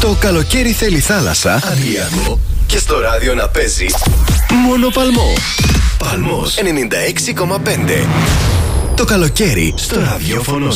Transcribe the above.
Το καλοκαίρι θέλει θάλασσα, Αντριακό, και στο ράδιο να παίζει μόνο Παλμό. Παλμός 96,5. Το καλοκαίρι στο ραδιόφωνο